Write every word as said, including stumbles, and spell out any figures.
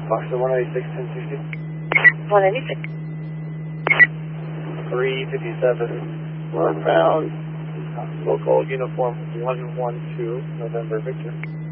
Foxtrot one eighty-six, ten sixty. one eighty-six. three fifty-seven, northbound, local uniform one one two, November Victor.